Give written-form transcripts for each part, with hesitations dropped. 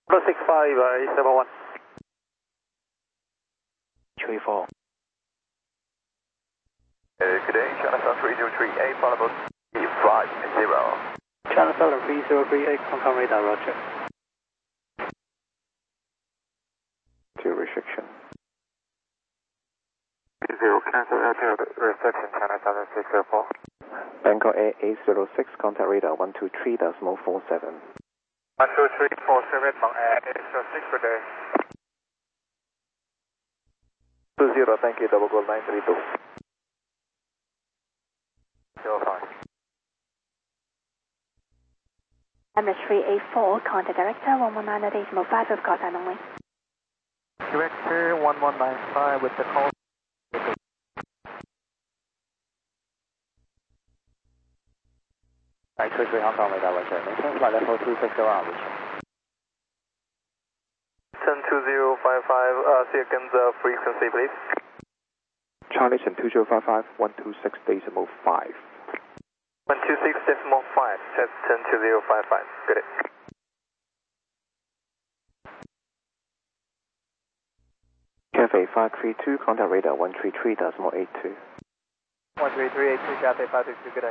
6571. 34. Good day, China South 3038, followable 50. China Southern 3038, confirm radar, roger. To restriction. 0, cancel LTO reception, China Southern 604. Bangkok Air 806, contact radar 123.47. 12347, Bang Air 806, good day. 20, thank you, double gold 932. 05. MS384, contact director 119.5 with call sign only. Director 1195 with the call. I 33 Hong Kong radar, roger. Maintain flight level 260 reach. 102.055, see again the frequency, please. Charlie 2055, 126.5. 126.5, test 102.055, good day. Cafe 532, contact radar 133.82. 13382, Cafe 532, good day.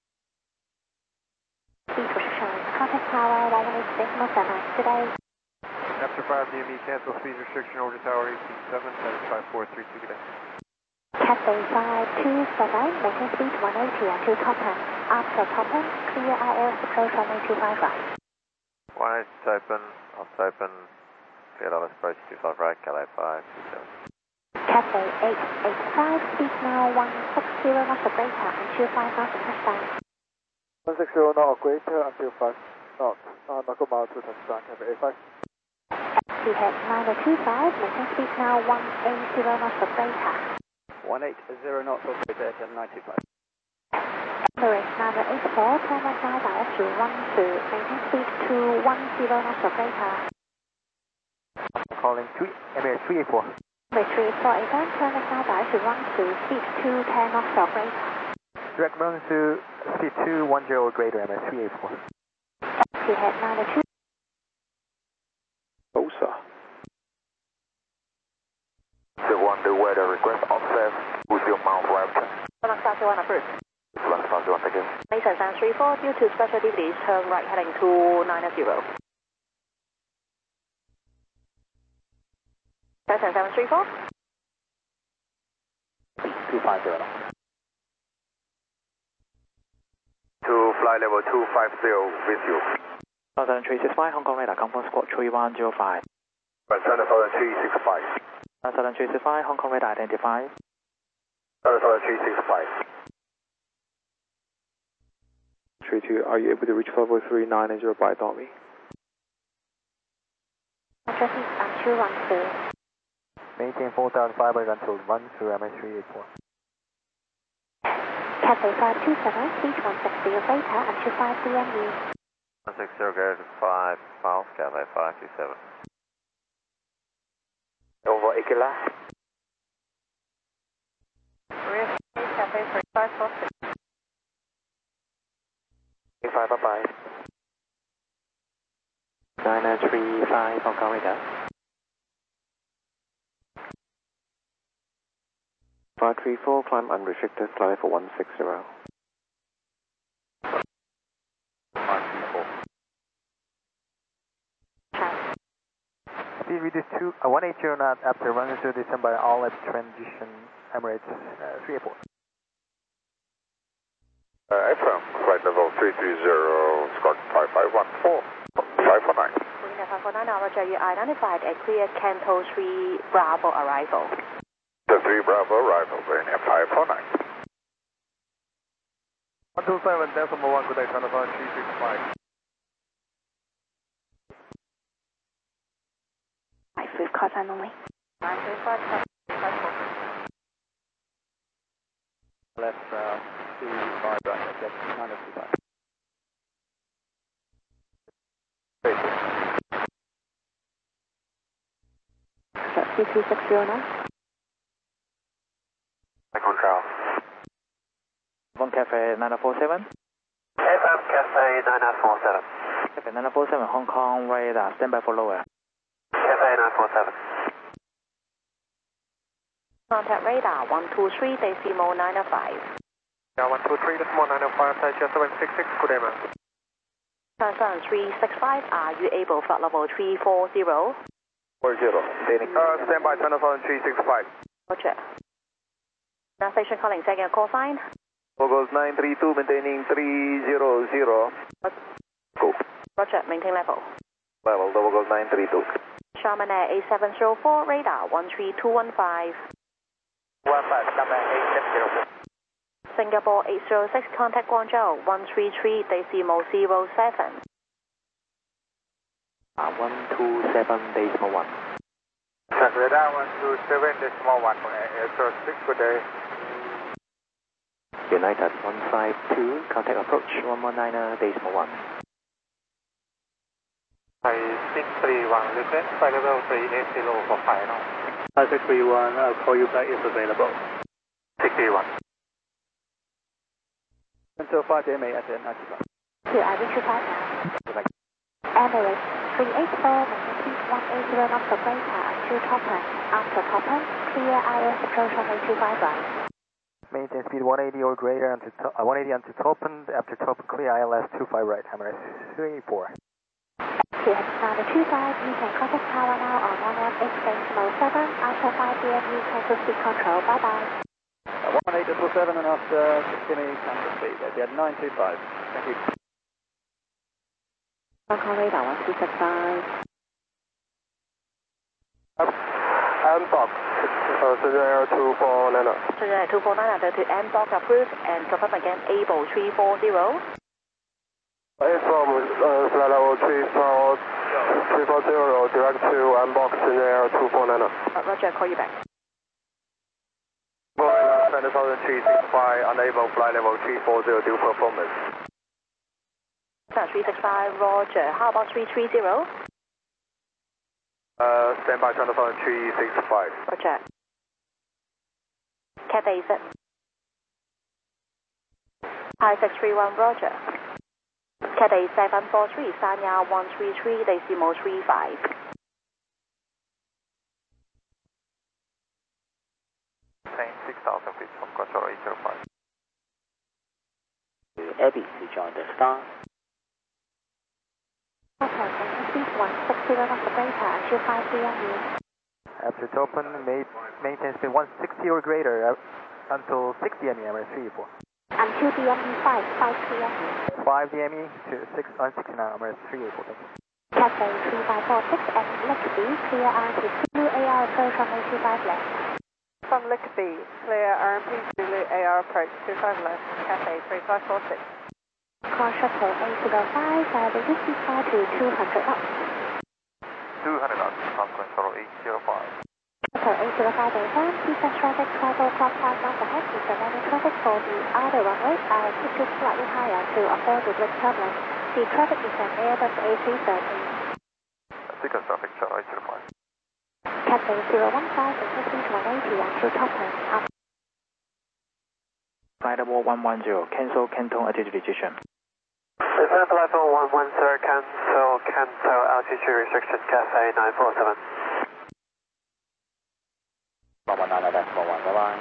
Please restriction, contact tower 118.7, today. After 5 DME, cancel speed restriction, order tower 187, satisfy 432, good day. Cafe 527, maintain speed 180 and to top end. After top end, clear IL 607 right. 1 open, off open, clear level approach 25 right, Calais 527. Cafe 885, speed now 160 knots of greater and 25 knots of touchdown. 160 knot or greater until 5 knots, knuckle mile to touchdown, Cafe 85. Head 925, maintain speed now 180 knots of greater. 180 knots or greater at 95. Emirates 984, turn right now direct to 12, maintain speed to 10 knots or greater. Calling Emirates 384. Emirates 384 again, turn right now direct to 12, speed to 10 knots or greater. Direct running to speed 210 or greater, Emirates 384. Head 902. Bosa. The weather request offset with your mount raptor. London South 1 approved. London South 1 again. Mason 734, due to special duties, turn right heading to 90. Mason 734. 250. To flight level 250 with you. Southern 365, Hong Kong radar, confirm squad 3105. Southern 365. Southern 365, Hong Kong radar identified. Southern 365. 32, are you able to reach level 390 by Tommy? Addressing 212. Maintain 4,500 until 12 MS384. Cafe 527, speed 160 or greater and 25 DMU. 160 go to 5 miles, Cafe 527. Over Ikela. Cafe 3546. 5, bye-bye. 935, Hong Kong radar. 534, climb unrestricted, fly for 160. 534. Speed reduced to 180 knot after running through December all at transition Emirates 384. FM, flight level 330, squad 5514, 549. Marina 549, Roger, you are identified at clear Canto 3 Bravo arrival. The 3 Bravo arrival, Marina 549. 127.1, good day, China 365. With call sign only. 935, left 25 right, get 925. Jet 33609. Control. 1 Cafe 947. FM Cafe 9947. Cathay 947 Hong Kong radar, stand by for lower. Cathay 947. Contact radar 123 decimal 905. Yeah, 123 decimal 905, Taisha 766, good day, ma'am. Transfer 365, are you able flight level 340? 40, stand by, Transfer 365. Roger. Now station calling, second call sign. Logos 932, maintaining 300. Go. Roger, maintain level. Level, Logos 932. Sharman Air A704, radar 13215. 15, Sharman A704. Singapore 806, contact Guangzhou 133 decimal 07. 127 decimal 1. Radar 127 decimal 1 from A806, good day. United 152, contact approach 119 decimal 1. Thai 631, request flight level 380 for final. Thai 631, I'll call you back if available. 631. Until 5 DMA at 95. To I reach you 5 now. Emirates 384, magnitude 180 knots for greater to Topham. After Topham, clear ILS approach on 825 right. Maintain speed 180 or greater until 180 until Topham. After Topham, clear ILS 25 right. Emirates 384. To X925, you can contact tower now on 118.07. After 5 p.m. you cancel speed control. Bye bye. 1877 and after 60 meters cancel speed. That'd be at 925. Thank you. Hong Kong radar 1265. Mbox, Shenzhen Air 249. Shenzhen Air 249, go to Mbox approved and confirm again, able 340. From flight level 340, direct to Mbox, Shenzhen Air 249. Roger, call you back. Center 365, unable flight level 340, due performance. 365, Roger. How about 330? Stand by, Center 365. Roger. Cathay Z. Hi 631, Roger. Cathay 743, Sanya 133, decimal 35. Maintain 6,000 feet from control 805. Abby, rejoin the star. Okay, speed 160 knots for greater until 5 p.m. After Topham, maintain speed 160 or greater until 6 DME, Emirates 384. Until DME 5 p.m. 5 DME to 6 on 69, Emirates 384. Thank you. Cathay 3546 and Lickby, clear RMP Zulu AR approach on 825 left. From Lickby, clear RMP Zulu AR approach 25 left, Cathay 3546. Call shuttle 805, the Whiskey far to 200 knots. 200 knots from control 805. Shuttle 805 A1, defense traffic travel clock 5 knots ahead, is landing traffic for the other runway. I'll keep you slightly higher to avoid the bridge turbulence. The traffic is an Airbus A330. Sequence traffic, channel 805. Cathay 015, increasing to 180 until Topham. Flight level 110, cancel Canton altitude decision. Descent flight level 110, cancel altitude restriction, Cathay 947. 119, that's 1, bye-bye.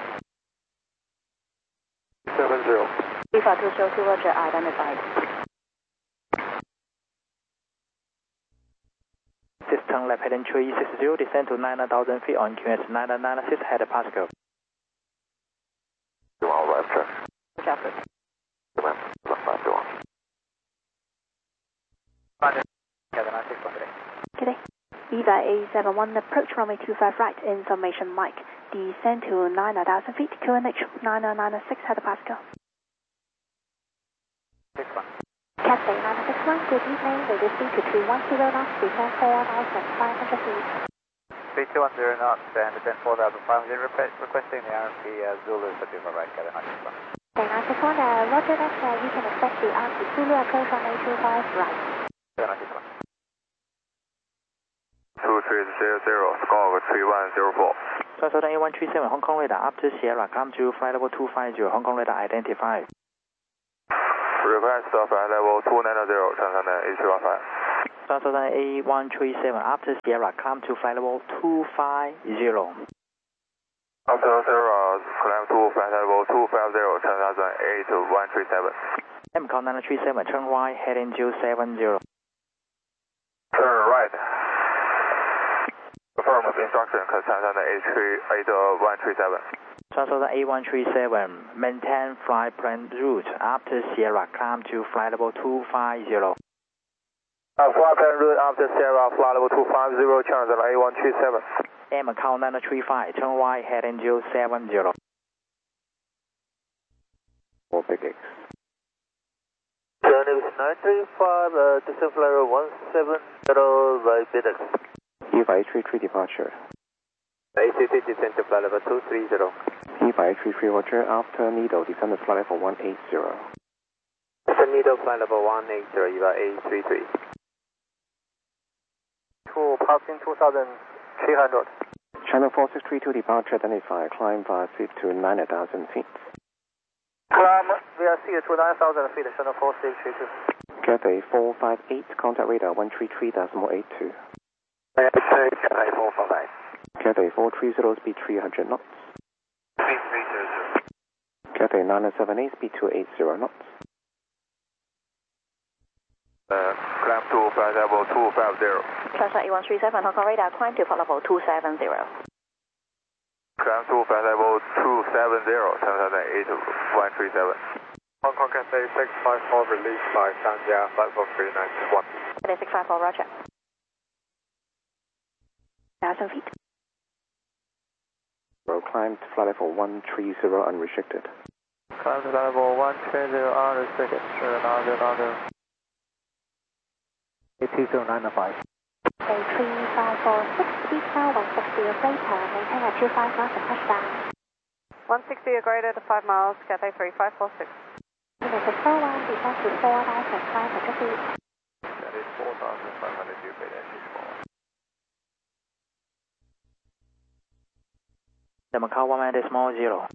70. Viva 202, Roger, identified. System left heading 360, descend to 9,000 feet on QS 996, head Pascal. You want left track? Roger. Left 521. Today. Viva A71, approach runway 25 right, information Mike. Descend to 9,000 feet, QNH 996, head Pascal. 61. Cathay 961, good evening, radio speed to 310 knots, descend 4,500 feet. 3210 knots and descend 4,500, requesting the RMP Zulu for Puma right, Cathay 961. Cathay 961, Roger that, you can expect the RMP Zulu approach on 825 right. 961. 2300, score 3104. Southern A137 Hong Kong radar up to Sierra, come to flight level 250, Hong Kong radar identified. Request flight level 290, transcendent A315. Transcendent A137 after Sierra, climb to flight level 250. After Sierra, climb to flight level 250, transcendent A137. MCAL 937, turn right, heading to 70. Turn right. Confirm instruction, transcendent A137. Transcendent A137, maintain flight plan route after Sierra, climb to flight level 250. Flight plan route after Sierra, flight level 250, transcendent A137. MCAL 935, turn right, heading to 70. For Big X. Turn 935, descent flight level 170, right Bidex. E533 departure. ACT descent to flight level 230. E533 Roger, after Needle, descend to flight level 180. Descent Needle, flight level 180, EVA A33. Passing 2,300. Channel 4632 departure, identify, climb via seat to 9,000 feet. Climb via seat to 9,000 feet, channel 4632. Cathay 458, contact radar 133.82. Cathay 458. Cathay 430, speed 300 knots. Speed 300. Cathay 978, speed 280 knots. Climb to flight level 250. Transcendent A137, Hong Kong radar, climb to flight level 270. Climb to flight level 270, transcendent A137. Hong Kong Cathay 654, release by Shanghai, flight for 391. Cathay 654, roger. 1,000 feet. Climb to flight level 130, unrestricted. Climb to level 130, unrestricted. Another. 82095. A3546, speed now 160 or greater, maintain at 25 knots and touchdown. 160 or greater to 5 miles, Cathay 3546. Unit 641, descend to 4,500 feet. That is 4,500 feet, engine 4. MCAL 1.0.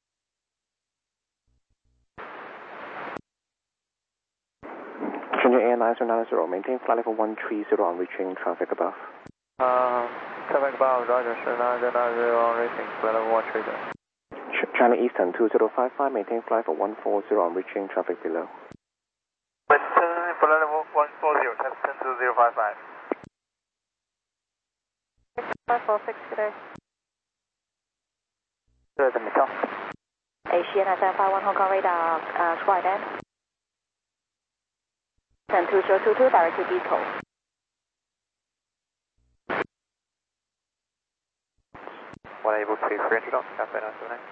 Changing Air 990, maintain flight level 130 on reaching traffic above. Traffic above, roger, 990 on reaching, flight level 130. China Eastern 2055, maintain flight level 140 on reaching traffic below. Maintain flight level 140, test 10055. 6546 today. Good, McCall. Asian 751 Hong Kong radar, right end. 2022, direct to Beacon. One able to 300 knots, Cathay 978.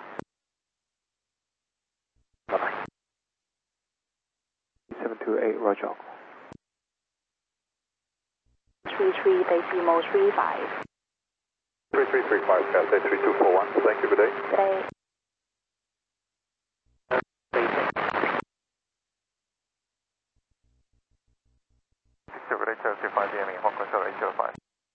Bye-bye. 728, roger. 33, Decimo 35. 3335, Cathay 3241, thank you, good day. Good day. Chelsea 5 DME, Hong Kong 805.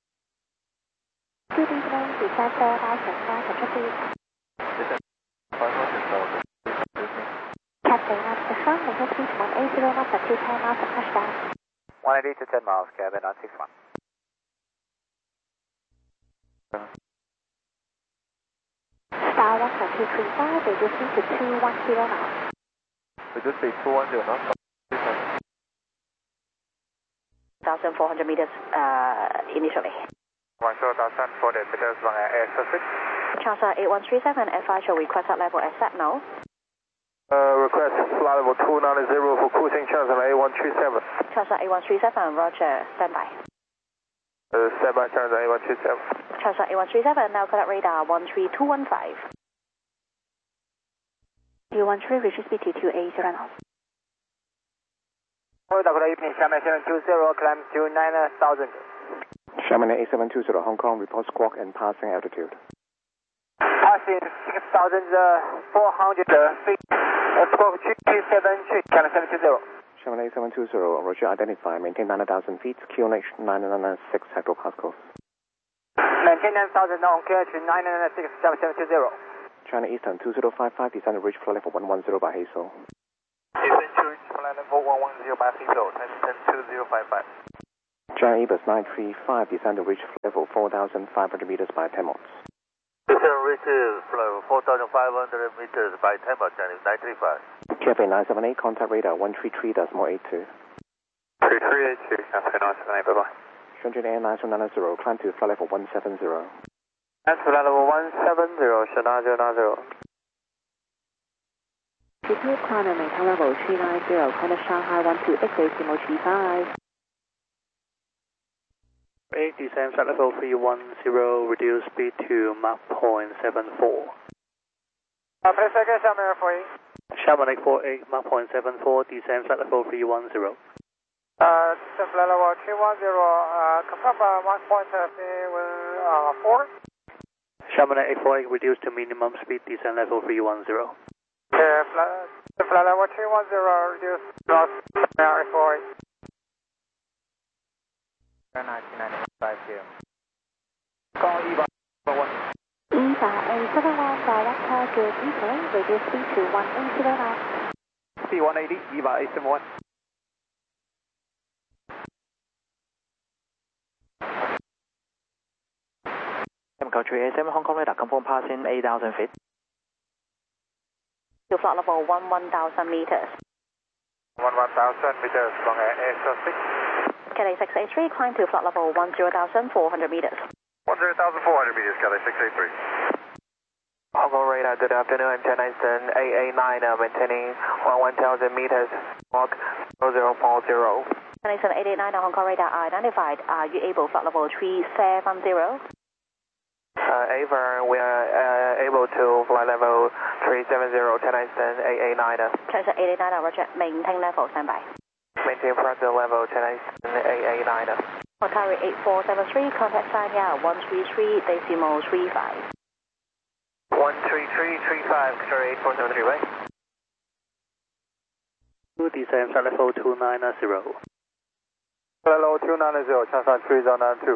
Good evening, descend 4,900 feet. Descent 500 Cathay 961, maintain speed 180 knots at 210 miles and touchdown. 180 to 10 miles, Cathay 961. Star 11235, reducing to 210 knots. Reduce speed 210 knots. 1,400 meters initially. 1,400 meters long air surface. Charter 8137, FI shall request at level set now. Request flight level 290 for cruising channel A137. Charter 8137, roger, standby. Standby channel A137. Charter 8137, now contact radar 13215. U13, reach speed to 280 knots. Good evening, Xiamen 720, climb to 9,000. Xiamen A720, Hong Kong, report squawk and passing altitude. Passing 6,400 feet. Squawk 273, channel 720. Xiamen A720, roger, identify, maintain 9,000 feet, QNH 996 hectopascals. Maintain 9,000 on QNH 996, channel 720. China Eastern 2055, descend to reach flight level 110 by Hazel. Eastern 2, flight level Pacifico, Titan 2055. Giant Airbus 935, descend to reach level 4,500 meters by 10 knots. Descend reaches level 4,500 meters by 10 knots, Chinese 935. KFA 978, contact radar 133.82. 3382, Cafe 978, bye-bye. Shenzhen Air 9090, climb to flight level 170. That's flight level 170, Shenzhen 9090. Continue climb and maintain level 390, contact Shanghai 128.35. 8, descend flight level 310, reduce speed to Mach 0.74. 3 seconds, Xiamen Air 48. Xiamen 848, Mach 0.74, descend flight level 310. Flight level 310, confirm Mach 0.74. Xiamen 848, reduce to minimum speed, descend level 310. Flight level 310, reduce loss, Air 848. 1995 Call EVA 1. EVA A71 director, good evening, reduce speed to 180 knots. Speed 180, EVA A71. Country A7 Hong Kong radar confirm passing 8,000 feet. To flight level 11,000 meters. 11,000 meters, long air A6. Cathay 683, climb to flight level 10,400 meters. 10,400 meters, Cathay 683. Hong Kong radar, good afternoon. I'm China Eastern AA9, maintaining 1,000 meters, Mach 0040. Canadian 889 Hong Kong radar identified. Are you able flight level 370? Ava, we are able to fly level 370, China Eastern AA9. Canadian 889 Roger, maintain level, standby. Maintain present level, China Eastern AA9. Ontario 8473, contact Sanya 133.35. 13335, Victoria 8473, right? Descend flight level 290. Flight level 290, Changsan 3092.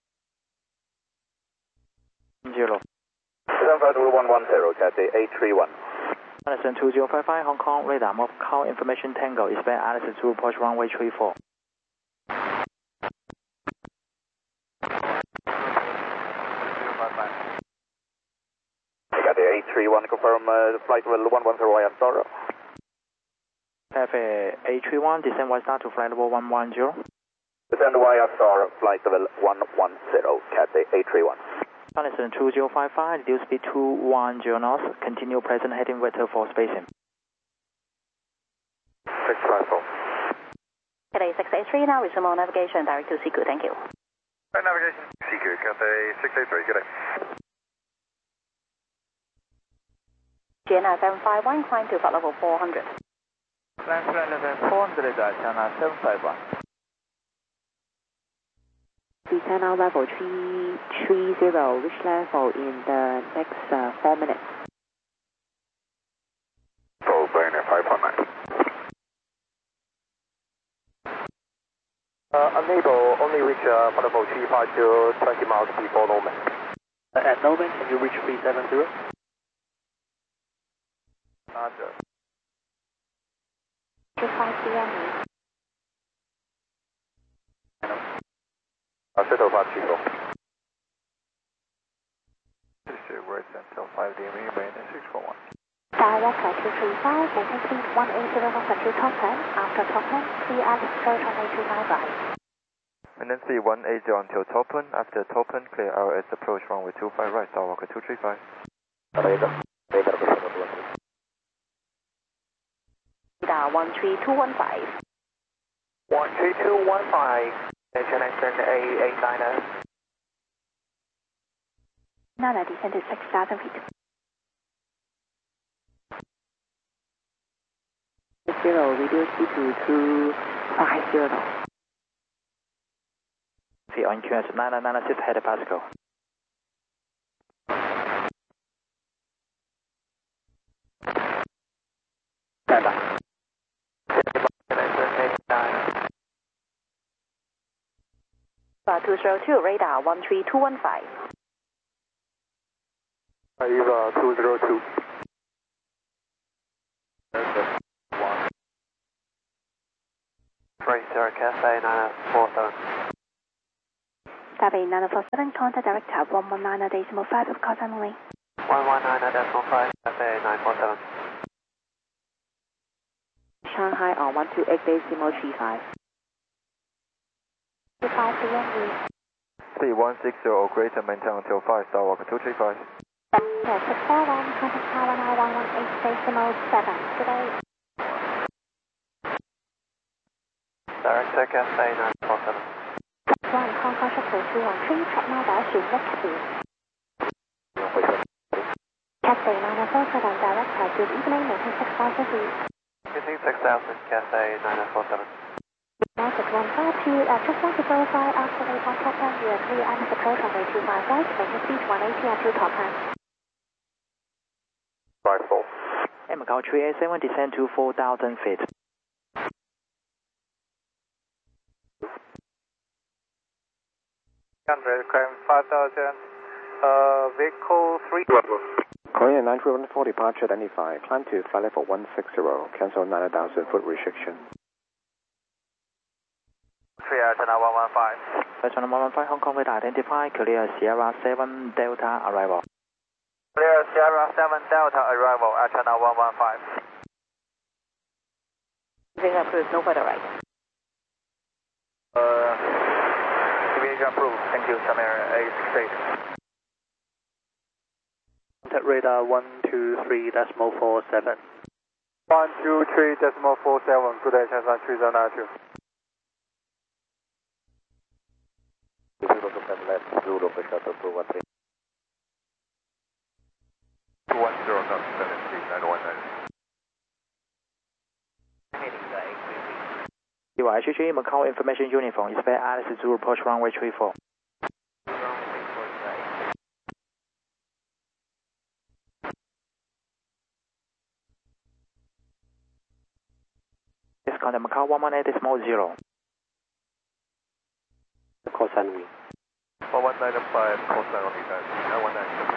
0. Flight level 110, Cathay 831. Allison 2055, Hong Kong radar, move call information Tango, expect Allison to approach runway 34. Cathay 831, confirm flight level 110, I am sorry. Cafe A31, descend west start to flight level 110. Descend YSR, flight level 110, Cathay 831. Allison 2055, reduce speed 210 knots, continue present heading vector for spacing. 654. Cathay 683, now resume on navigation direct to Siku, thank you. Navigation, Siku, Cathay 683, good day. China 751, climb to flight level 400. Flight level 400, China 751. Descend now level 330, reach level in the next 4 minutes. Full Brainer 5.9. Unable, only reach level 350, 20 miles before Norman. At Norman, can you reach 370? Roger. 25 cm. 石头发启动。 This is West until 5 DM, remain at 641. Director 235, maintain speed 180 knots until top end. After top end, clear Alice approach runway 25 right. And then see 180 until Toppen. After Toppen, clear RS approach runway 25 right, Starwalker 235. Radar 13215. 13215, China Eastern AA9. Nana descend to 6,000 feet. 0, reduce speed to 250. Feet on QS 9996, head Pascal. Stand by. 202, radar 13215. Eva 202. Racer Cafe 947. Copy 947, contact director 119.5 of call time only. 119.5, Cafe 947. Shanghai on 128.35. 25 CNE. Speed 160 or greater, maintain until 5, Starwalker 235. Yes, 641, contact tower 911.8.7. Good day. Director Cafe 947. 1, Hong Kong Shuttle 213, track 9-0, Cafe. Cafe 947, director, good evening, maintain 6,000 feet. Getting 6000, Cafe 947. United 152, just want to verify after the contact time, you are clear and approach runway 25 right, making speed 180 and 2 top hand. 54. Macau 387, descend to 4,000 feet. Climb 5000, vehicle 3. Korean 931 departure at any 5, climb to flight level 160, cancel 9,000 foot restriction. 3 China 115. China 115, Hong Kong radar identify, clear Sierra 7 Delta arrival. Clear Sierra 7 Delta arrival at China 115. Finger approved, no further right. Deviation approved. Thank you, China 868. Contact radar 123.47. 123.47, good day, China 3092. 210 left, Zulu for shuttle 213. 210 knots, 919. UIHG Macau Information Uniform, expect Alice Zulu approach runway 34. Yes, contact Macau 118.0. Call sign we. 1195, call sign only, 919.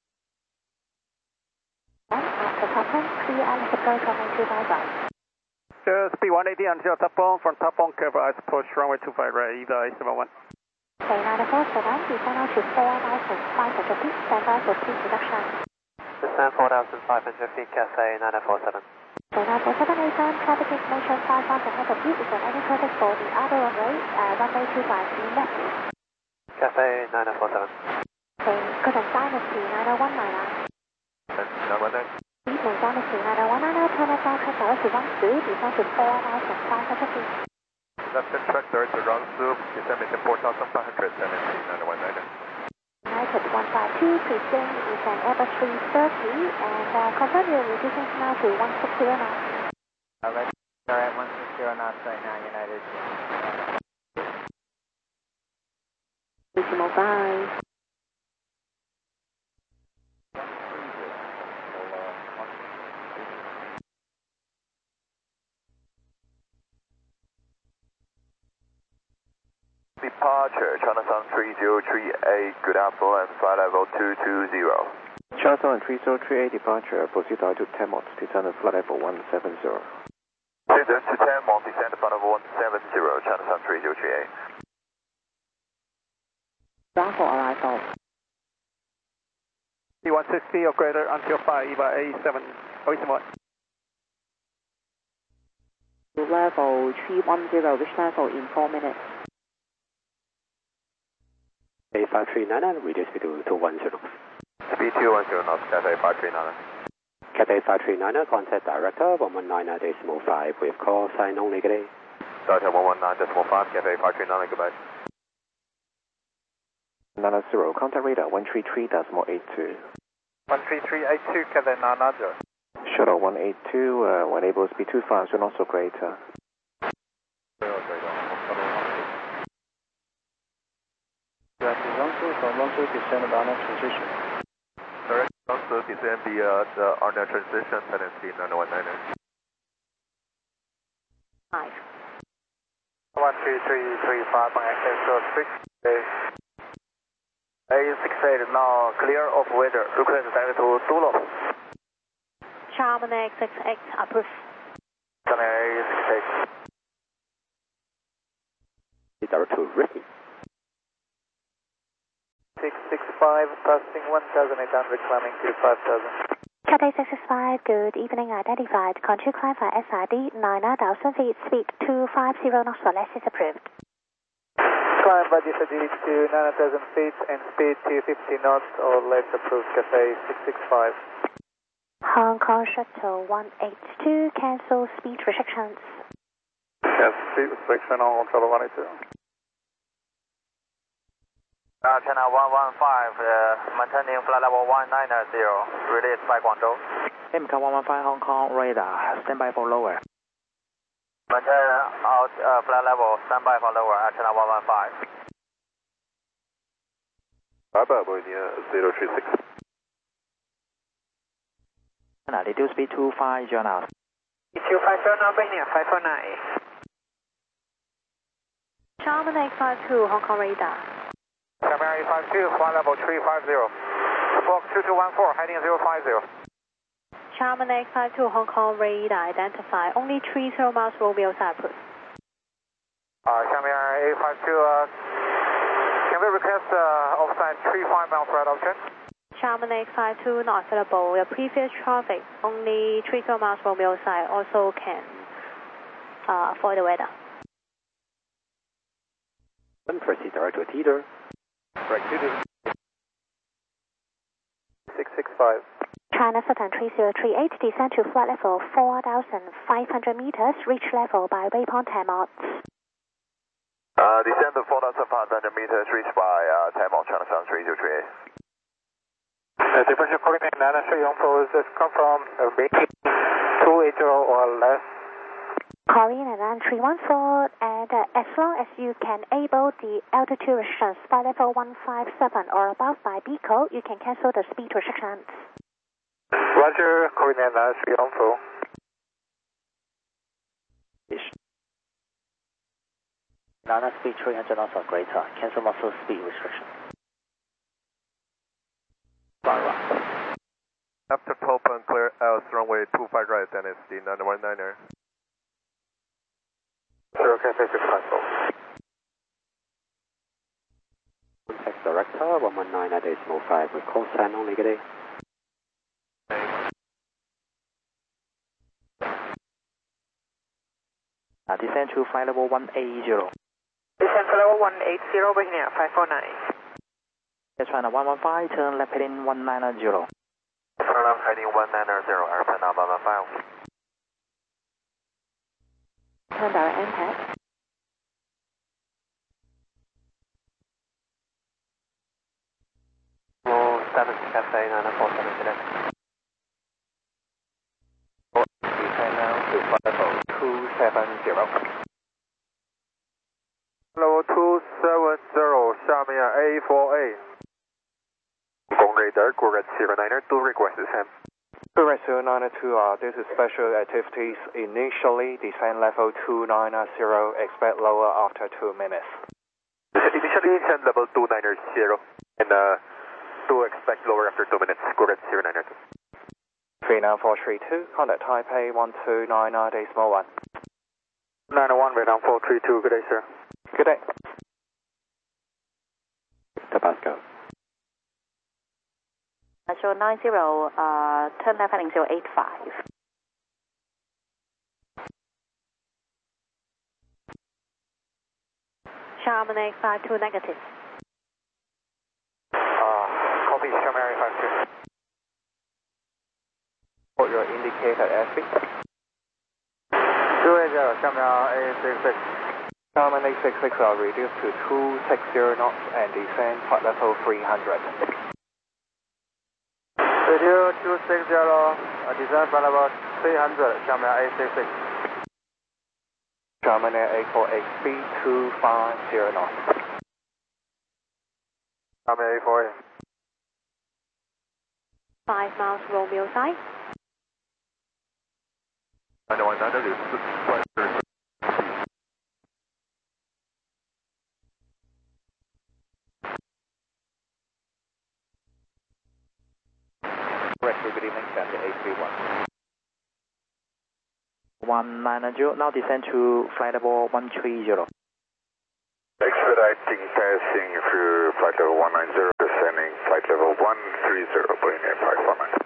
After top hand, clear and approach runway 25 right. Speed 180 until Tapong, from Tapong, cover ice approach runway 25 right, Eva 71. Say 947, descend out to 4,500 feet, stand by for speed reduction. Descend 4,500 feet, Cafe 947. Say 947, ASAM, traffic information 5,000 feet, is there any traffic for the other runway, runway 25, left. Cafe 947. Say Golden Dynasty 90199. 919. Evening Dynasty 90199, turn left on track director run through, descend to 4,500 feet. Left hand track director run through, descend to 4,500, 919. United 152, present is an Airbus 330, and confirm you're reducing now to 160 knots. Alright, 160 knots right now, United. Decimal 5. Departure, China Sun 3038, good afternoon, flight level 220. China Sun 3038 departure, proceed to 10 knots, descend at flight level 170. Descend to 10 knots, descend at flight level 170, China Sun 3038. Bravo arrival. C160 or greater until 5, Eva A7, 81. Level 310, reach level in 4 minutes. A539, reduce speed to 210. Speed 210 knots, Cathay 539. Cathay 539, contact director 119.5 with call sign only, good day. Delta 119.5, Cathay 539, goodbye. 90, contact radar 133.82. 13382, Cathay 990. Shuttle 182, when able speed 25, so not so greater. Descend about next position. Direct also descend the RNet transition, tendency 919. 5. 13335 on access to 6A68 now clear of weather, request direct to Zulu. Charman X6X approved. China A68. direct to Ricky. 665, passing 1,800, climbing to 5,000. Cathay 665, good evening, identified. Contour climb for SRD 9,000 feet, speed 250 knots or less is approved. Climb by SRD to 9,000 feet and speed 250 knots or less approved, Cathay 665. Hong Kong Shuttle 182, cancel speed restrictions. Yes, speed restriction on Shuttle 182. China 115, maintaining flight level 190, release by Guangzhou. MK 115 Hong Kong radar, standby for lower. Maintain out flight level, standby for lower, China 115. Bravo, 036. Reduce speed to 5 knots. 250 now, Benia 549. Charman 852 Hong Kong radar. Xiamen 852, flight level 350. Squawk 2214, heading 050. Charman 852 Hong Kong radar, identify only 30 miles Romeo Cyprus. Xiamen 852, can we request offside 35 miles right option? Charman 852 not available. Your previous traffic only 30 miles Romeo side also can avoid the weather. Proceed direct to Teeter. Direct Teeter. 665. China Southern 3038, descend to flight level 4,500 meters, reach level by waypoint 10 knots. Descend to 4,500 meters, reached by 10 miles, China Southern 3038. Departure coordinate 93 Yongpo, is this confirm rating 280 or less? Korean and 314, and as long as you can able the altitude restrictions by level 157 or above by BCO, you can cancel the speed restrictions. Roger, coordinate 93 Yongpo. Nana speed 300 knots or greater, cancel muscle speed restriction. After Topan, clear out runway 25 right, then it's the 919er. 0 Cathay 654. Contact director 119.5 with call sign only, good day. Descend to flight level 180. Descend to level 180, Benia 549. China 115, turn left heading 190. Turn left heading 190, airplane 115. Turn direct impact. Low 7 Cathay 947 today. Descend now to flight level 270. Level 270, 下面 A4A. Gong radar, Gorat 09er, do request descent. Gorat 092, this is special activities. Initially, descent level 290, expect lower after 2 minutes. Initially, descent level 290, and do expect lower after 2 minutes. Gorat 092. 39432, contact Taipei 1290.1. 91, radar 432, good day, sir. Good day. Tabasco. So 90, turn left heading 085. Charman 852 negative. Copy, Xiamen 852. Put your indicated airspeed. 280, Xiamen 866. Charman 866 are reduced to 260 knots and descend flight level 300. Radio 260, descend flight level 300, Xiamen 866. Charman Air 848, speed 250 knots. Xiamen 848. 5 miles Romeo side. 9190 is flight. Good evening, Sandy 831. 190, now descend to flight level 130. Good, I think passing through flight level 190, descending flight level 130, Boeing 8519.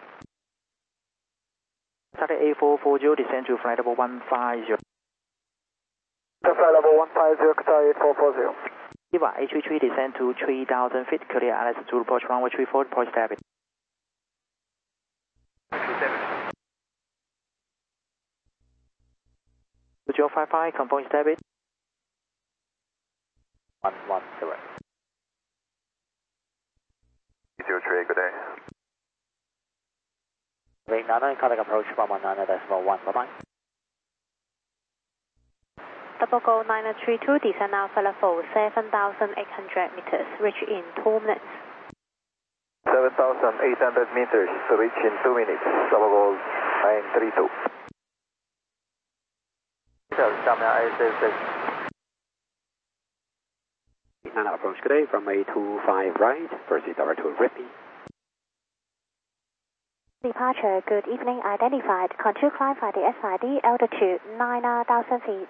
Started A440, descend to flight level 150. Flight level 150, Qatar 8440. Eva, A33, descend to 3,000 feet, clear Alice to approach runway 34, approach David. 2055, confirm is David. 110. 03, good day. Wing 99, contact approach 119.1, bye-bye. Double Gold 932, descend Alpha level 7,800 meters, reach in 2 minutes. 7,800 meters, reach in 2 minutes, Double Gold 932. Nana approach today from A25 right, proceed direct to Ripley. Departure, good evening, identified. Contour climb by the SID, altitude 9,000 feet.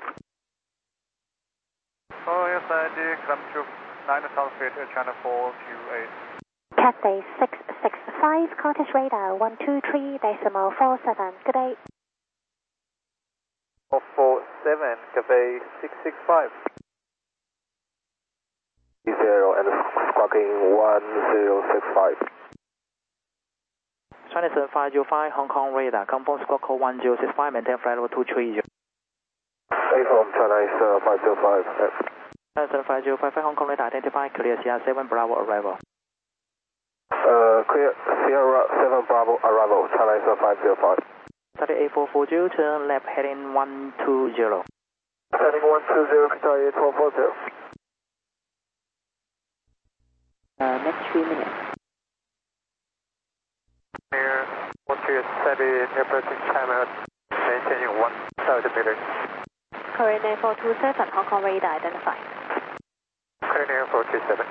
Oh, yes, SID, climb to 9,000 feet, channel 428. Cathay 665, contest radar 123.47. Good day. 447, Cathay 665. 0 and squawking 1065. 27505, Hong Kong radar, confirm squawk code 1065, maintain flight level 230. A-from China 505. 27505, Hong Kong radar, identify, clear Sierra 7 Bravo arrival. Clear Sierra 7 Bravo arrival, China 505. Started A440, turn left heading 120. Heading 120, Qatar 8440. Next 3 minutes. Here, 127, approaching time, maintaining 1,000 meters. Korean Air 427, Hong Kong radar identified. Korean Air 427.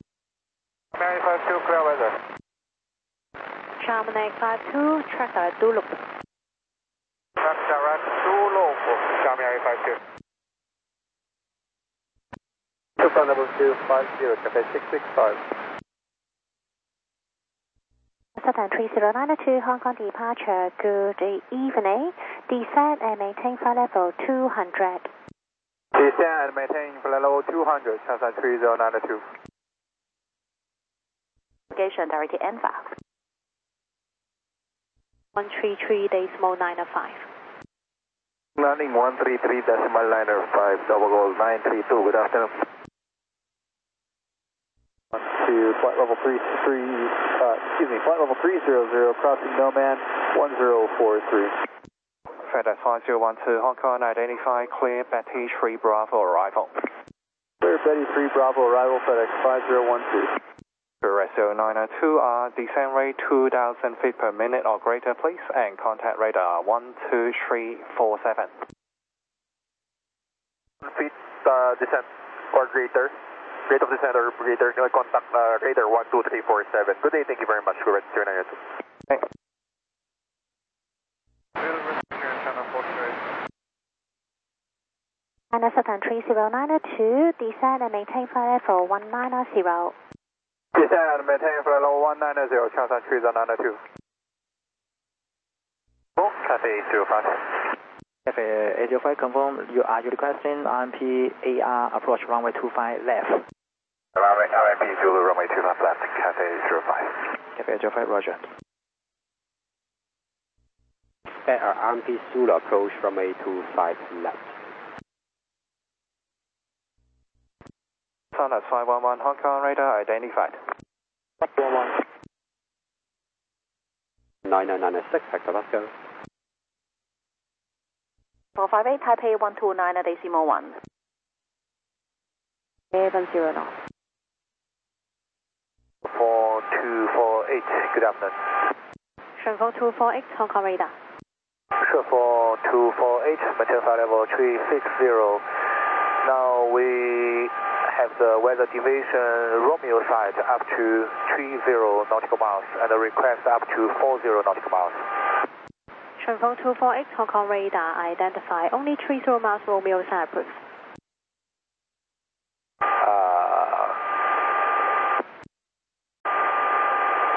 952, clear weather. Chairman 852, track direct to loop. Track direct to loop, Xiaomi 852. Flight level 250, Cathay 665. Southern 3092, Hong Kong departure, good evening. Descend and maintain flight level 200. Descend and maintain flight level 200, Southern 3092. Navigation directed ENVA. 133.905. Landing 133.905, Double Gold 932, good afternoon. To flight level 300, crossing Nomad 1043. FedEx 5012, Hong Kong, identify, clear Betty 3 Bravo arrival. Clear Betty 3 Bravo arrival, FedEx 5012. Ratio 902, descent rate 2,000 feet per minute or greater, please, and contact radar 12347. Feet descent or greater. Rate of descent or greater. Contact radar 12347. Good day, thank you very much. Go back to 902. Thanks. And Southern 3092, descend and maintain flight level 190. Descend and maintain flight level 190, Changsan 3092. Oh, Cathay 805. Cafe 805, confirm you are requesting RMP AR approach runway 25 left. RMP Zulu runway 25 left, Cathay 805. Cafe 805, roger. RMP Zulu approach from A25 left. Sunrise 511, Hong Kong radar identified. 9996, Hector Vasco. 458, Taipei 129.1. 70 knots. 4248, good afternoon. Shenfeng 248, Hong Kong radar. Shenfeng 248, maintain flight level 360. Now we have the weather deviation Romeo side up to 30 nautical miles and the request up to 40 nautical miles. Shenfeng 248, Hong Kong radar identified. Only 30 miles Romeo side approved.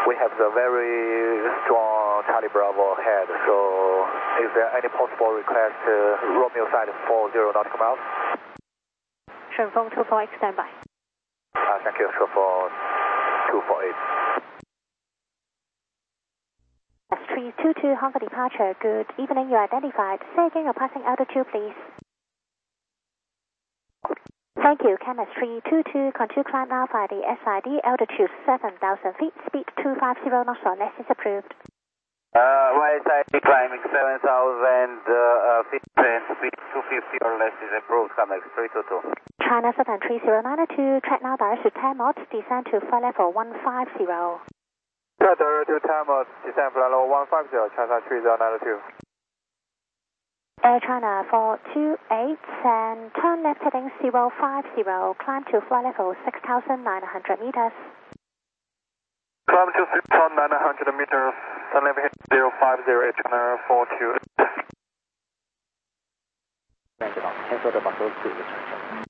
we have the very strong Charlie Bravo ahead, so is there any possible request Romeo side 40 nautical miles? 顺风24 stand by. Thank you, for 248. S322 Hong Kong departure, good evening, you identified. Say again your passing altitude, please. Thank you, Cam S322, continue climb now via the SID, altitude 7,000 feet, speed 250 knots or less is approved. YSID climbing 7,000 feet and speed 250 or less is approved, Cam S322. China Southern 30902, track now direct to 10 knots, descend to flight level 150. Track direct to 10 knots, descend flight level 150, China 30902. Air China 428 and turn left heading 050, climb to flight level 6,900 meters. Climb to 6,900 meters, turn left heading 050, Air China 428. Cancel the buffer to return.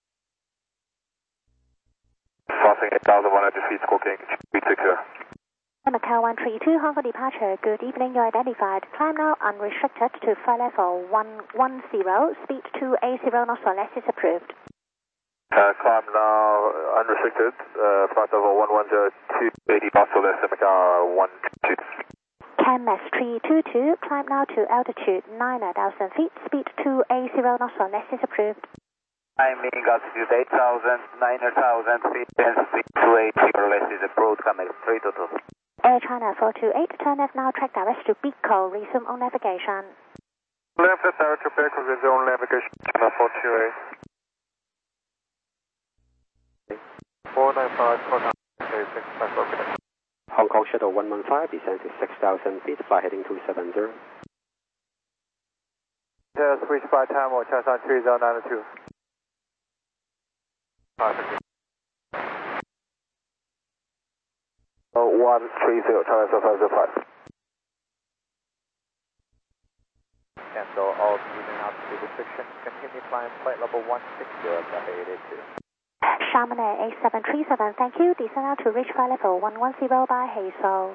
Crossing 8,100 feet, squawking, speed secure. Macau 132, Hong Kong departure, good evening, you identified. Climb now unrestricted to flight level 110, speed 280 knots or less is approved. Climb now unrestricted, flight level 110, 280 knots or less, Macau 132. Cam S322, climb now to altitude 9,000 feet, speed 280 knots or less is approved. Climbing altitude 8,000, 9,000 feet and speed 280 or less is approved, Cam S322. Air China 428, turn left now, track direct to Beaco, resume on navigation. Left direct to Beaco, resume on navigation, China 428. 495, 496, Hong Kong Shuttle 115, descend to 6,000 feet, fly heading 270. Switch by time or China 3092. 130, China 505. Cancel all moving altitude restrictions. Continue climb flight level 160, Cathay 882. Chamonix 8737, thank you. Descend now to reach flight level 110 by Hazel.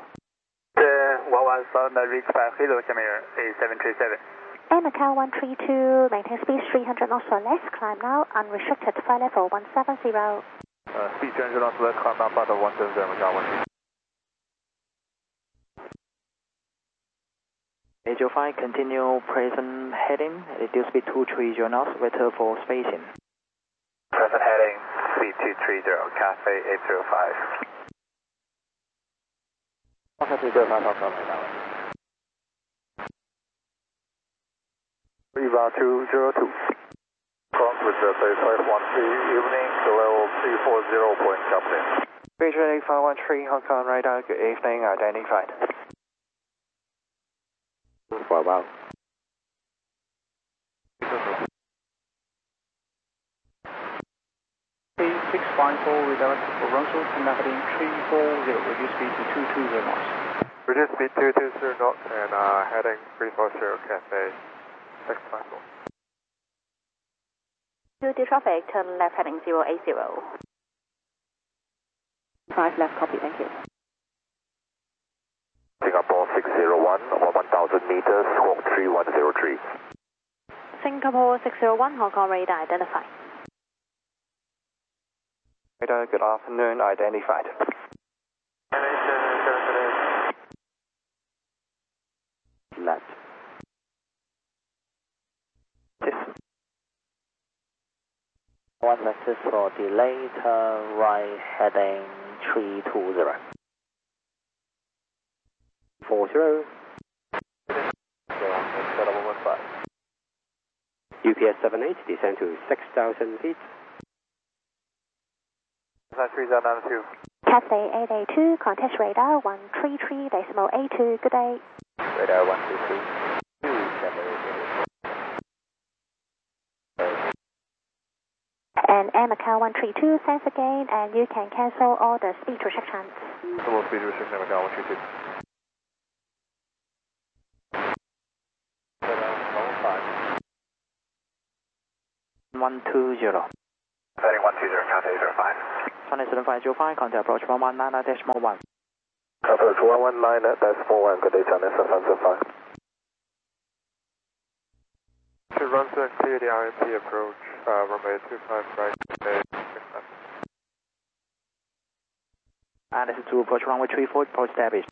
117, reach by Hazel, Chamonix 8737. Air Macau 132, maintain speed 300 knots or less, climb now, unrestricted flight level 170. Speed 300 knots or less, climb now, flight level 170, Macau 132. 805, continue present heading, reduce speed 230 knots, wait for spacing. Present heading, speed 230, Cathay 805. Cathay 805, Hong Kong, now. Viva 202. Cross with the 3513, evening to level 340, point Dublin. Beijing 8513, Hong Kong radar, good evening, identified. For a while. 654, redirect to Toronto, heading 340, reduce speed to 220 knots. Reduce speed 220 knots and heading 340, Cathay 654. Due to traffic, turn left heading 080. 5 left, copy, thank you. Singapore 601, 1,000 meters, squawk 3103. Singapore 601, Hong Kong radar identified. Radar, good afternoon, identified. Left. One message for delay, turn right heading 320. 40. UPS 78, descend to 6,000 feet. 3092. Cathay 882, contact radar 133.82, good day. Radar 123. And Air Macau 132, thanks again, and you can cancel all the speed restrictions. Double speed restriction, Macau 122. 120. Heading 120, Cathay 05. China 7505, contact approach 119.1. Approach 119.1, good day, China 705. To run through and clear the RMP approach, runway 25 right, this is to approach runway 34, approach established.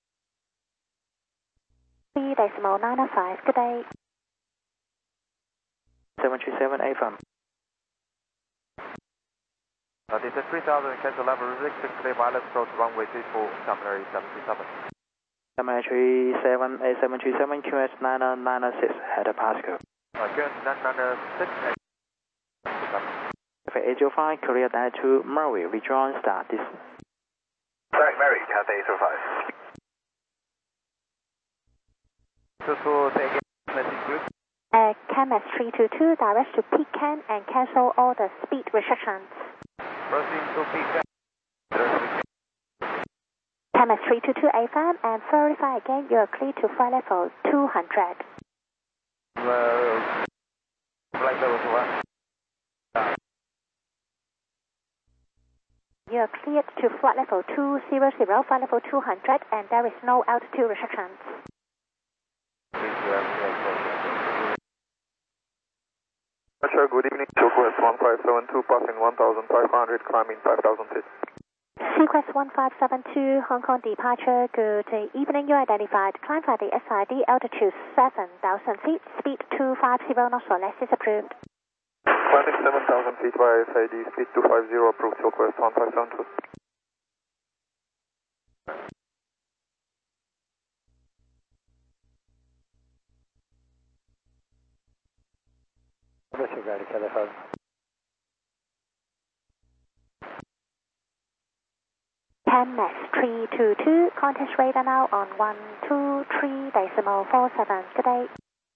3.905, good day. 737 AFM. This is 3000, cancel level 66, clear wireless approach runway 34, terminal 737. Terminal 37, A737, QS 9996, header passcode. QS 996, A05, Korea Data 2, Murray, rejoin start this. Sorry, Mary, Cathay 805. KMS 322, direct to Pecan and cancel all the speed restrictions. Proceed to Pecan. KMS 322 AFM and verify again you are clear to flight level 200. Flight level 200. You are cleared to flight level 200, flight level 200, and there is no altitude restrictions. Good evening, Southwest 1572, passing 1500, climbing 5000 feet. Sequest 1572, Hong Kong departure, good evening, you identified, climb by the SID, altitude 7000 feet, speed 250 knots or less is approved. Climbing 7000 feet via SID, speed 250, approved, Southwest 1572. KMS 322, contact radar now on 123.47. Good day.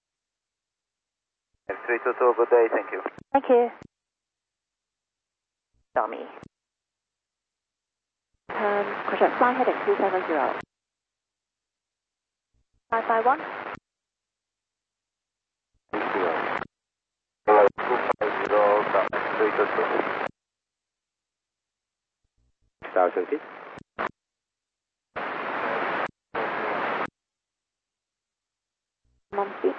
322, good day, thank you. Thank you. Tell me. Question, fly heading 270. 551. 1000 feet. Speed.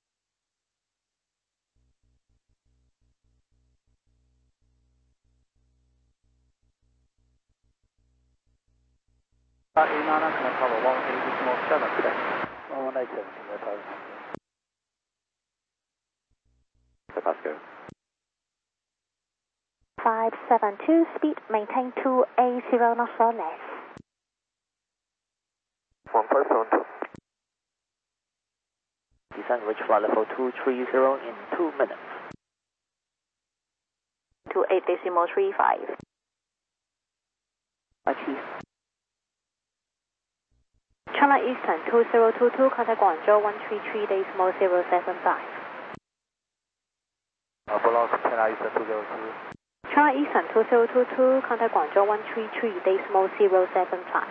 A9, can I cover 180.7 today? 1187, The Pasco. 572, speed maintain 280 knots or less. 1572. Descend reach flight level 230 in 2 minutes. 28.35. Achieve. China Eastern 2022, contact Guangzhou 133.075. Belongs to China Eastern 202. China Eastern 2022, contact Guangzhou 133.075.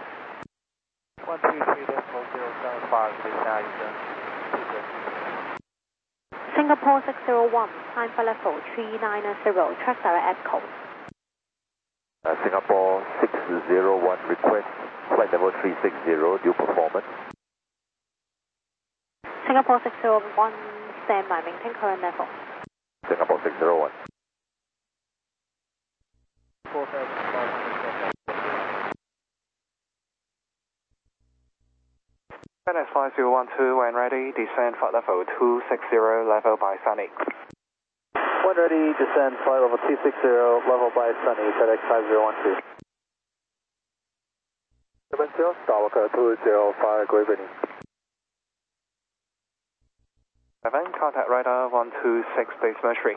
133.075, China Eastern 202. Singapore 601, climb flight level 390, track direct echo. Singapore 601, request flight level 360, due performance. Singapore 601, stand by, maintain current level. Singapore 601. NS 5012, when ready, descend flight level 260, level by Sunny. When ready, descend flight level 260, level by Sunny, FedEx 5012. 70, Stalker 205, good evening. 7, contact radar 126.3.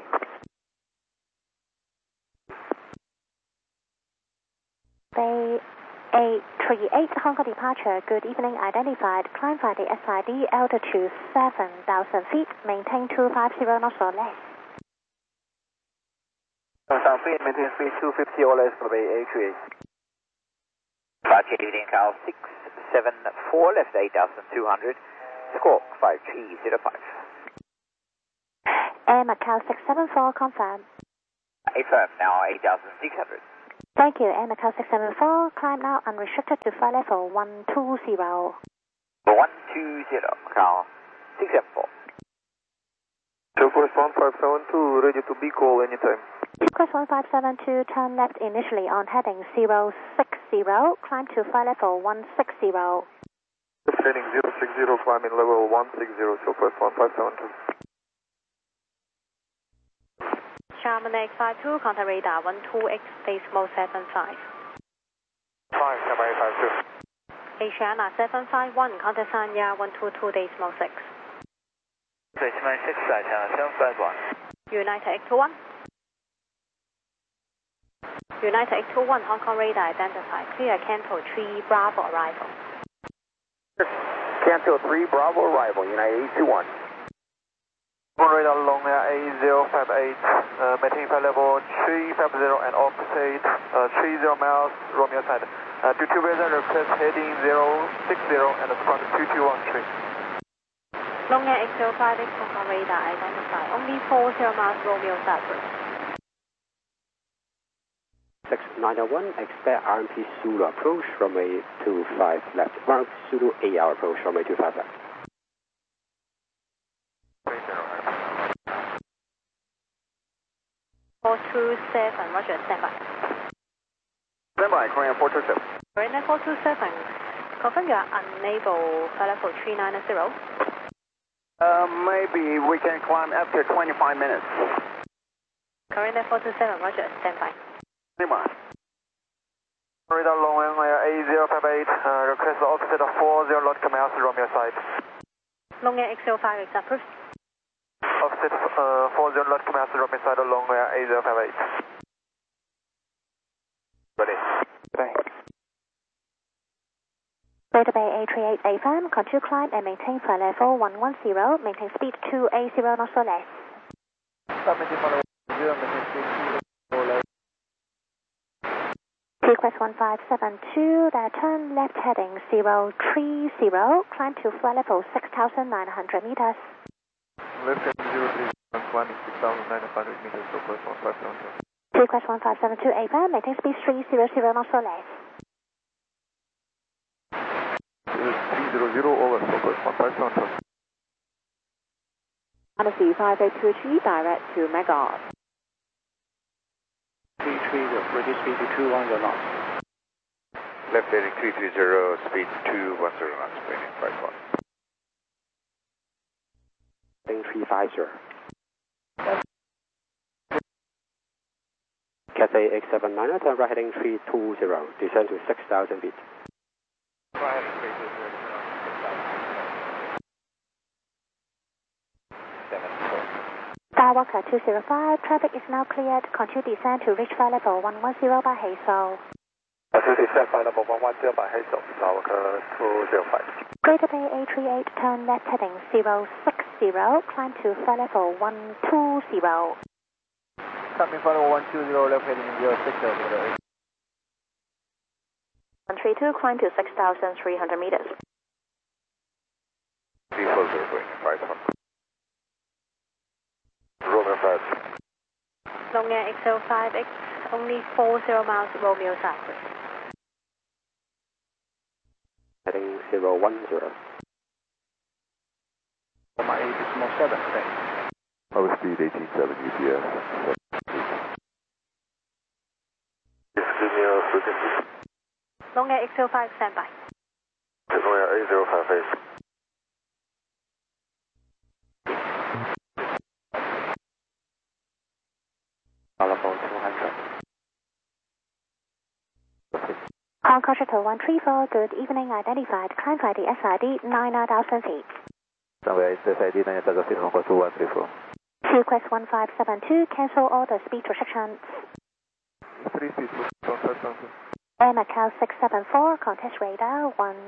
Bay 838, Hong Kong departure, good evening, identified, climb by the SID, altitude 7,000 feet, maintain 250 knots or less. 7,000 feet, maintain speed 250 or less for Bay 838. Departure leading Cal 674, left 8,200, score 5305. Air Macau 674, confirm. Affirm, now 8,600. Thank you, Air Macau 674, climb now unrestricted to flight level 120. 120, Macau 674. Request 1572, ready to be call anytime. Request 1572, turn left initially on heading 060, climb to flight level 160. Heading 060, climbing level 160, request 1572. Chamonix 52, contact radar 12X, decimal 75. 5, Chamonix 52. Asiana 751, contact Sanya 122, decimal 6. Chamonix 6, Asiana 751. United 821. United 821, Hong Kong radar identified. Clear Canto 3 Bravo arrival. Canto 3 Bravo arrival, United 821. Radar long A058, maintain flight level 350 and opposite 30 miles, Romeo side. 22 weather request heading 060 and squad 2213. Long Air X05 Hong Kong radar identified. Only 40 miles Romeo southward. 6901, expect RMP Zulu approach, runway 25 left. RMP Zulu AR approach, runway 25 left. 427, roger, standby. Standby, Korean 427. Korean 427, confirm you are unable flight level 390. Maybe we can climb after 25 minutes. Korean 427, roger, standby. Standby. Radar long A058, request opposite of 40 nautical miles, Romeo side. Long Air X05 is approved. Offset 40 nautical miles, Romeo side, long A058. Ready. Greater Bay A38 AFAM, continue climb and maintain flight level 110, maintain speed 280 knots or less. Request 1572, turn left heading 030, climb to flight level 6,900 meters. Left heading 030, climbing 6,900 meters, request 1572. Request 1572 AFAM, maintain speed 300 knots or less. 300 over, request 1572. Honestly 5823, direct to Magog. 330, reduce speed to 210 knots. Left heading 330, speed 210 knots, waiting 51. Heading 350. Cathay X79, turn right heading 320, descend to 6,000 feet. Right heading 320. Skywalker 205, traffic is now cleared. Continue descend to reach flight level 110 by Hazel. Continue descend flight level 110 by Hazel, Skywalker 205. Greater Bay A38, turn left heading 060, climb to flight level 120. Coming flight level 120, left heading 060. 132, climb to 6,300 meters. 340, going 51. Romeo 5. Long Air XL5X, only 40 miles Romeo southward. Heading 010. My 8.7 today. Our speed 1870 UPS. Long Air XL5 standby. Long Air A058. Telephone 200. Hong Kong Shuttle 134, good evening, identified. Climb by the SID 9,000 feet. Somewhere SID 9,000 feet, Hong Kong 2134. Request 1572, cancel all the speed restrictions. 3 feet, 1572. Air Macau 674, contest radar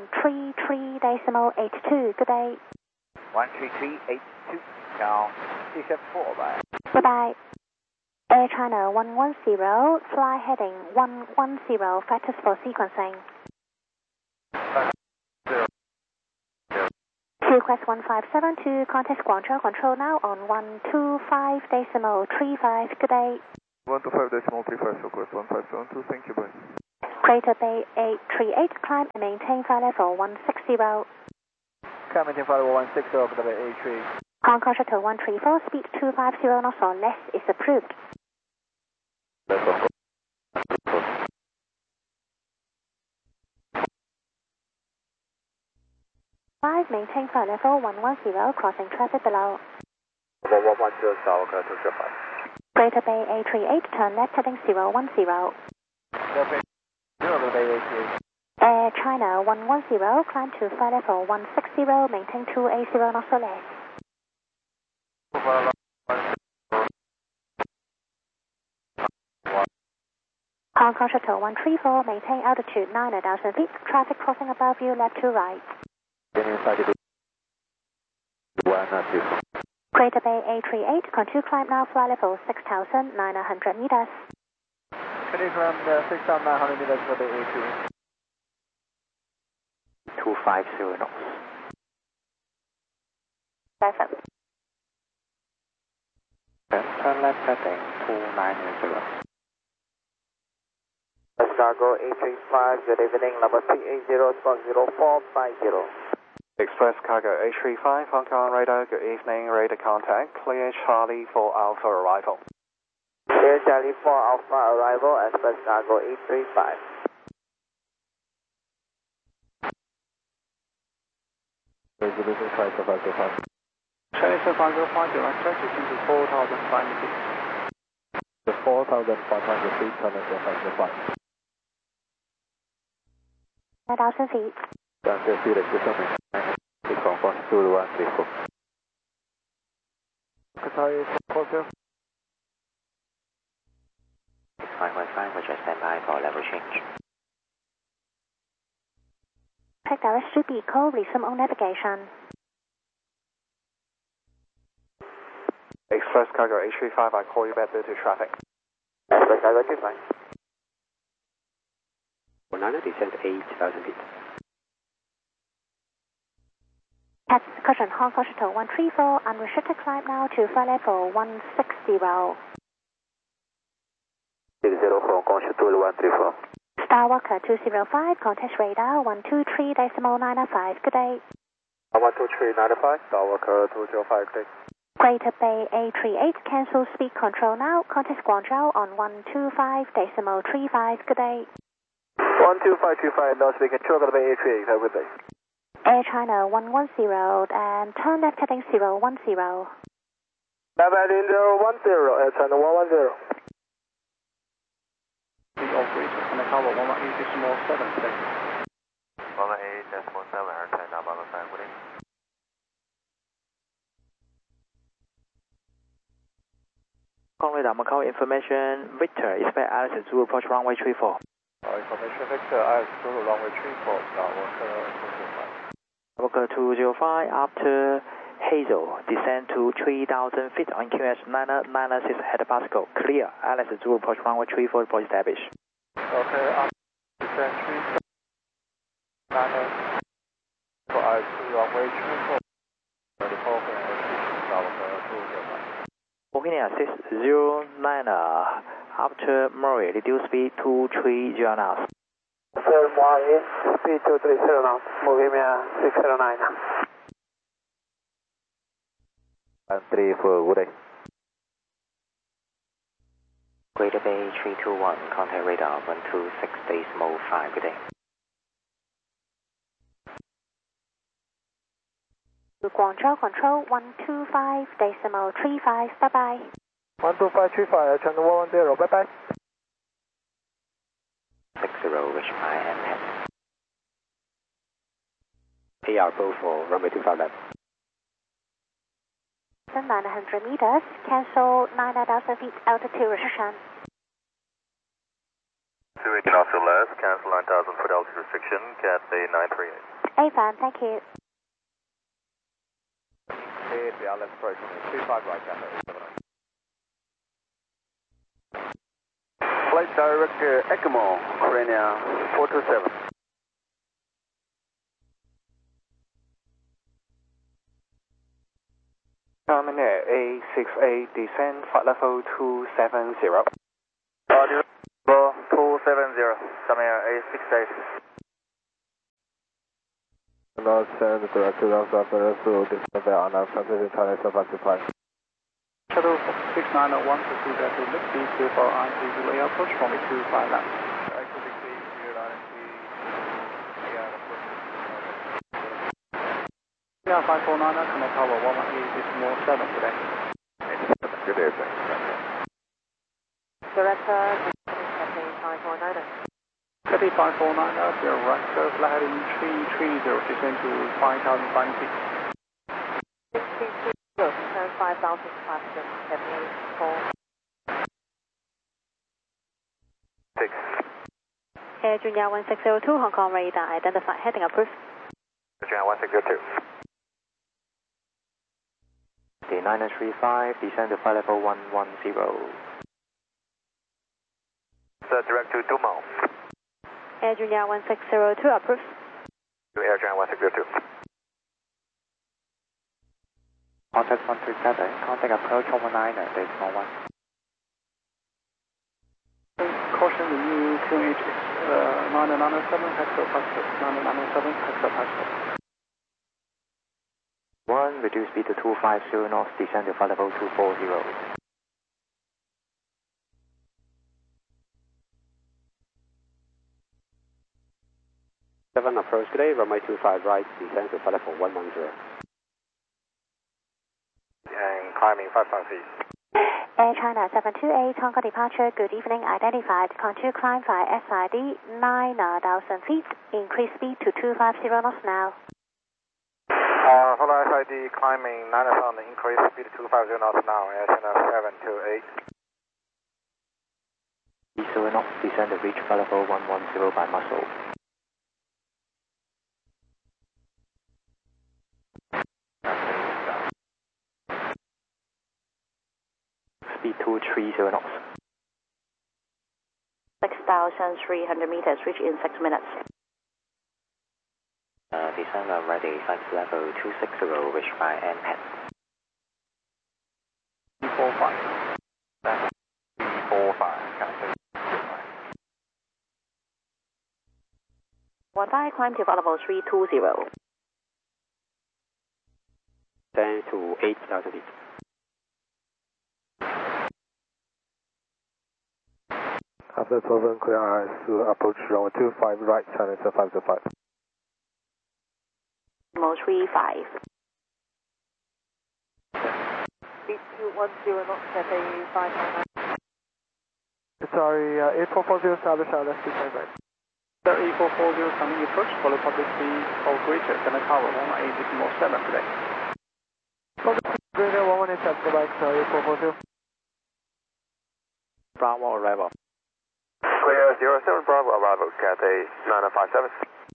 133.82. Good day. 13382, now 374, bye. Goodbye. Air China 110, fly heading 110, factors for sequencing. Request 1572, contest Guangzhou control now on 125.35. Good day. 125.35, so course 1572, thank you, bye. Greater Bay 838, climb and maintain flight level 160. Climb maintain flight level 160 over the Bay 838. Hong Kong Shuttle 134, speed 250 knots or less is approved. Five, maintain flight level 110, crossing traffic below. 110, Stalker 205. Greater Bay 838, turn left heading 010. Air China 110, climb to flight level 160, maintain 280 knots or less. Hong Kong Shuttle 134, maintain altitude 9,000 feet, traffic crossing above you, left to right. Greater Bay 838, continue climb now, flight level 6,900 meters. Continue climb 6,900 meters for Bay 838. 250 knots. Perfect. Turn left heading 290. Cargo 835, good evening, number 380-0450. Express Cargo 835, Hong Kong radar, good evening, radar contact, clear Charlie for Alpha arrival. Clear Charlie for Alpha arrival, Express Cargo 835. Resolution flight of Alpha 5. Chinese Alpha 5, direct traffic into 4,500 feet. The 4,500 feet, turn left Alpha 5. 9,000 feet. Downstairs speed expression, it's Hong Kong, Zulu 134. Qatar 840. 6515, which is standby for level change. Check direct should be call, resume on navigation. Express Cargo 835, I call you back due to traffic. Express Cargo 835. 19, descent 8,000 feet. At caution, Hong Kong Shuttle 134, unrestricted climb now to flight level 160. 60 Hong Kong Shuttle 134. Starwalker 205, contact radar 123.905, good day. 123.95, Starwalker 205, good day. Greater Bay 838, cancel speed control now, contact Guangzhou on 125.35, good day. 12525, now speaking, Sugar Bay 838, have a good day. Air China 110, and turn left heading 010. Left heading 010, Air China 110. The operator on the tower 118.7 today. 118.7, Air China 115, good day. Hong Kong radar, Macau information, Victor, expect Alice to approach runway 34. Information Victor, Alice Zulu, runway 34, Starwalker 205. Walker 205, after Hazel, descend to 3,000 feet on QS 996 head Pascal. Clear, Alice Zulu approach runway 34, report established. Okay, descend 3,000 for Alice Zulu, runway 34. Walking in 609, after Murray, reduce speed to 30 knots. Sir, Murray, speed 230 knots, moving me 609. And 34, good day. Greater Bay 321, contact radar 126.5, good day. Guangzhou control 125.35, bye bye. 12535, Channel 110, bye bye. 60, wish my MS. AR both for runway 25 left. 900 meters, cancel 9,000 feet altitude restriction. 28 knots or less, cancel 9,000 foot altitude restriction, Cat Bay 938. AFAN, thank you. Cleared, we are left approach, 25 right, Cat Bay 879. Flight Director ECMO, Korea 427. Terminal A68, descend flight level 270. Samir A68. Now send the director of the to descend on our transition Thailand Surface. Shuttle 6901 proceed at the mid-speed to for INC delay approach from 25 left. Yeah, 549 connect tower 118.7 today. Good evening. Director, Cathay 549. Cathay 549, director, flight heading 330, descend to 5,000 feet. 5,000 passengers, Cathay 4. 6. Air Junior 1602, Hong Kong radar, identified, heading approved. Junior 1602. The 935, descend to flight level 110. Direct to Dumont. Air Junior 1602, approved. Air Junior 1602. Contact 137, contact approach 119, day small 1. Caution the new QNH 9907 hectopascal, 9907 hectopascal. 1, reduce speed to 250 knots, descend to flight level 240. Approach today, runway 25 right, descend to flight level 110. And climbing 5,000 feet. Air China 728, Hong Kong departure, good evening, identified, contour climb via SID 9,000 feet, increase speed to 250 knots now. Follow SID climbing 9,000, increase speed to 250 knots now, Air China 728. 30 knots, descend to reach flight level 110 by muscle. Speed 230 knots. 6,300 meters, reach in 6 minutes. Descend ready, flight level 260, reach by NPAD. 345. 345, 15, climb to flight level 320. Descend to 8,000 feet. After 12, clear RS to approach runway 25 right, China 505. 35. Speed 210 knots, Cathay 599. Sorry, 8440 establish RS 25 right. 8440 coming approach, follow public speed or greater, connect tower 118.7 today. Greater 118, go back, sorry, 8440. Bravo arrival. Clear 07 Bravo arrival, Cathay 957.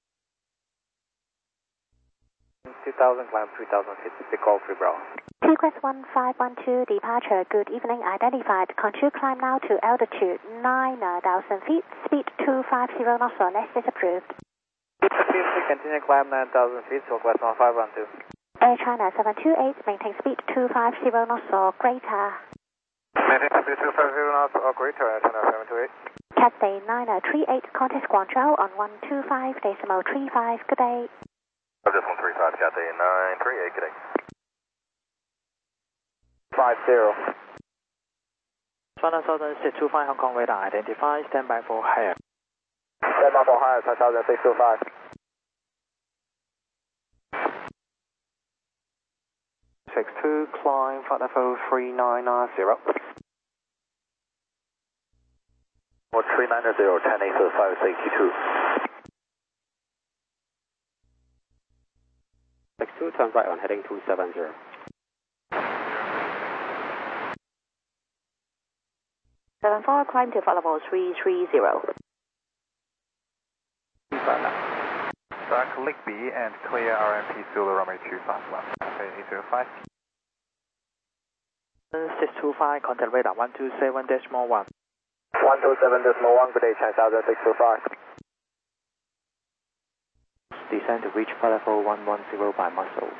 2,000, climb 3,000 feet, big call 3 Bravo. Request 1512, departure, good evening, identified, contour climb now to altitude 9,000 feet, speed 250 knots or less is approved. Continue climb 9,000 feet, Southwest 1512. Air China 728, maintain speed 250 knots or greater. Maintain speed 250 knots or greater, Air China 728. Cathay 9038, contact Guangzhou on 125.35, good day. This 135, Cathay 938, good day. 50. China Southern 625 Hong Kong radar, identify, stand by for higher. Stand by for higher, 625. 62, climb flight level 3990. 3990, 10 ASO 562. 62, turn right on heading 270. 74, climb to flight level 330. Track Ligby and clear RMP Zulu runway 25 left, Cathay 805. 625, contact radar 127.1. 127.1, good day, China Southern 625. Descend to reach flight level 110 by muscle.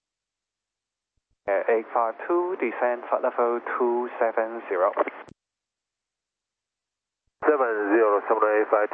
Air 852, descend flight level 270. Commodore 85.